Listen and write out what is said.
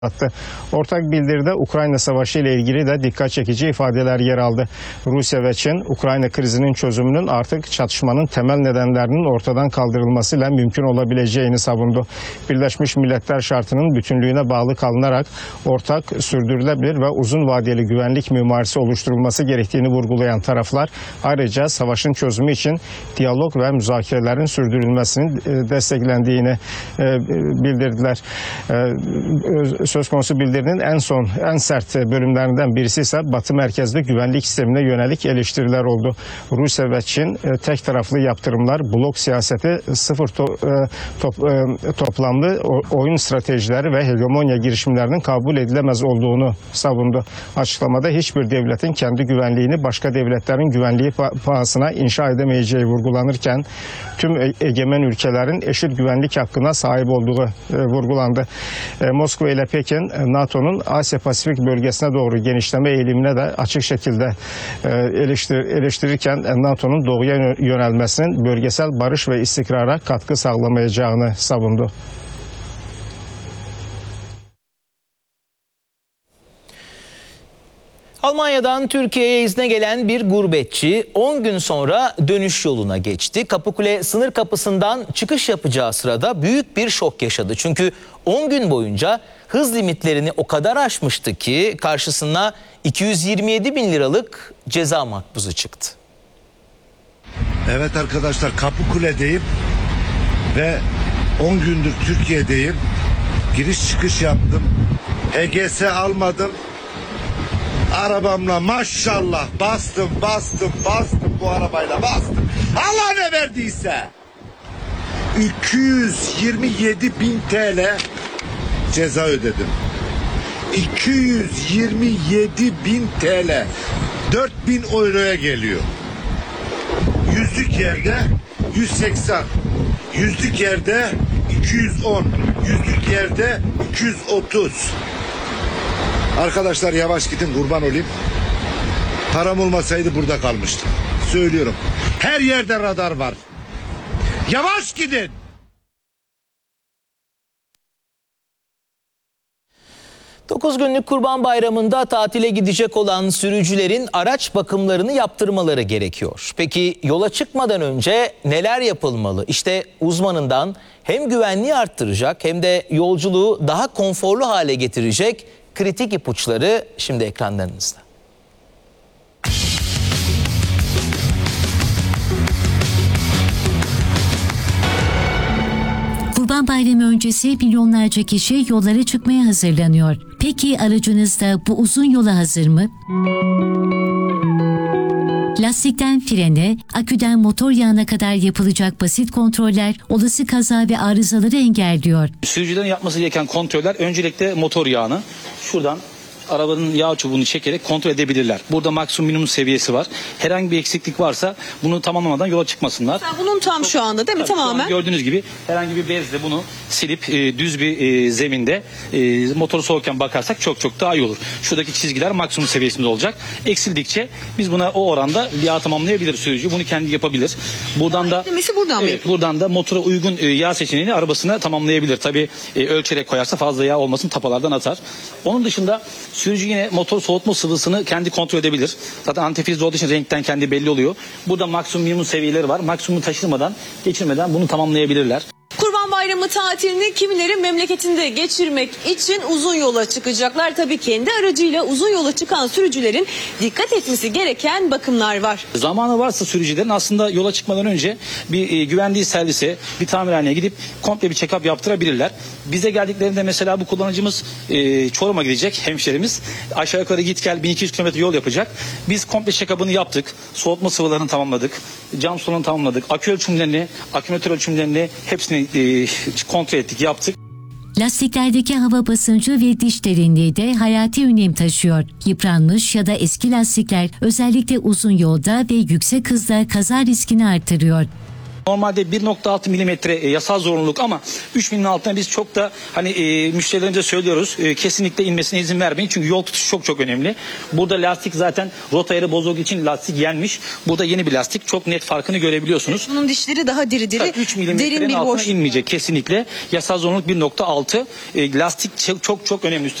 attı. Ortak bildiride Ukrayna Savaşı ile ilgili de dikkat çekici ifadeler yer aldı. Rusya ve Çin, Ukrayna krizinin çözümünün artık çatışmanın temel nedenlerinin ortadan kaldırılmasıyla mümkün olabileceğini savundu. Birleşmiş Milletler şartının bütünlüğüne bağlı kalınarak ortak, sürdürülebilir ve uzun vadeli güvenlik mimarisi oluşturulması gerektiğini vurgulayan taraflar, ayrıca savaşın çözümü için diyalog ve müzakerelerin sürdürülmesinin desteklendiğini bildirdiler. Söz konusu bildirinin en sert bölümlerinden birisi ise Batı merkezli güvenlik sistemine yönelik eleştiriler oldu. Rusya ve Çin tek taraflı yaptırımlar, blok siyaseti, sıfır toplamlı oyun stratejileri ve hegemonya girişimlerinin kabul edilemez olduğunu savundu. Açıklamada hiçbir devletin kendi güvenliğini başka devletlerin güvenliği pahasına inşa edemeyeceği vurgulanırken tüm egemen ülkelerin eşit güvenlik hakkına sahip olduğu vurgulandı. Moskova ile Pekin, NATO'nun Asya-Pasifik bölgesine doğru genişleme eğilimine de açık şekilde eleştirirken NATO'nun doğuya yönelmesinin bölgesel barış ve istikrara katkı sağlamayacağını savundu. Almanya'dan Türkiye'ye izne gelen bir gurbetçi 10 gün sonra dönüş yoluna geçti. Kapıkule sınır kapısından çıkış yapacağı sırada büyük bir şok yaşadı. Çünkü 10 gün boyunca hız limitlerini o kadar aşmıştı ki karşısına 227 bin liralık ceza makbuzu çıktı. Evet arkadaşlar, Kapıkule'deyim ve 10 gündür Türkiye'deyim. Giriş çıkış yaptım. HGS almadım. Arabamla maşallah bastım bu arabayla bastım. Allah ne verdiyse. 227 bin TL ceza ödedim. 227 bin TL 4.000 euroya geliyor. Yüzlük yerde 180, yüzlük yerde 210, yüzlük yerde 230. Arkadaşlar yavaş gidin, kurban olayım. Param olmasaydı burada kalmıştım. Söylüyorum. Her yerde radar var. Yavaş gidin. Dokuz günlük Kurban Bayramı'nda tatile gidecek olan sürücülerin araç bakımlarını yaptırmaları gerekiyor. Peki yola çıkmadan önce neler yapılmalı? İşte uzmanından hem güvenliği arttıracak hem de yolculuğu daha konforlu hale getirecek kritik ipuçları şimdi ekranlarınızda. Kurban Bayramı öncesi milyonlarca kişi yollara çıkmaya hazırlanıyor. Peki aracınız da bu uzun yola hazır mı? Lastikten frene, aküden motor yağına kadar yapılacak basit kontroller olası kaza ve arızaları engelliyor. Sürücülerin yapması gereken kontroller öncelikle motor yağını şuradan arabanın yağ çubuğunu çekerek kontrol edebilirler. Burada maksimum minimum seviyesi var. Herhangi bir eksiklik varsa bunu tamamlamadan yola çıkmasınlar. Bunun tam şu anda değil mi? Tabii, Tamamen. Gördüğünüz gibi herhangi bir bezle bunu silip düz bir zeminde motoru soğurken bakarsak çok daha iyi olur. Şuradaki çizgiler maksimum seviyesinde olacak. Eksildikçe biz buna o oranda yağ tamamlayabilir sürücü. Bunu kendi yapabilir. Buradan da eklemesi buradan mı yapıyor? buradan da motora uygun yağ seçeneğini arabasına tamamlayabilir. Tabii ölçerek koyarsa fazla yağ olmasın, tapalardan atar. Onun dışında sürücü yine motor soğutma sıvısını kendi kontrol edebilir. Zaten antifrizde olduğu için renkten kendi belli oluyor. Burada maksimum minimum seviyeleri var. Maksimumu geçirmeden bunu tamamlayabilirler. Kurban Bayramı tatilini kimileri memleketinde geçirmek için uzun yola çıkacaklar. Tabii kendi aracıyla uzun yola çıkan sürücülerin dikkat etmesi gereken bakımlar var. Zamanı varsa sürücülerin aslında yola çıkmadan önce bir güvenliği servise, bir tamirhaneye gidip komple bir check-up yaptırabilirler. Bize geldiklerinde mesela bu kullanıcımız Çorum'a gidecek hemşerimiz. Aşağı yukarı git gel 1200 kilometre yol yapacak. Biz komple check-up'ını yaptık. Soğutma sıvılarını tamamladık. Cam sularını tamamladık. Akü ölçümlerini, akümülatör ölçümlerini hepsini kontrol ettik, yaptık. Lastiklerdeki hava basıncı ve diş derinliği de hayati önem taşıyor. Yıpranmış ya da eski lastikler özellikle uzun yolda ve yüksek hızda kaza riskini artırıyor. Normalde 1.6 milimetre yasal zorunluluk ama 3 milimin altına biz çok da hani müşterilerimize söylüyoruz. Kesinlikle inmesine izin vermeyin. Çünkü yol tutuşu çok lastik. Burada lastik zaten rota ayarı bozulduğu için lastik yenmiş. Burada yeni bir lastik. Çok net farkını görebiliyorsunuz. Bunun dişleri daha diri diri. 3 derin milimetrenin bir altına boş. inmeyecek kesinlikle. Yasal zorunluluk 1.6. Lastik çok önemli.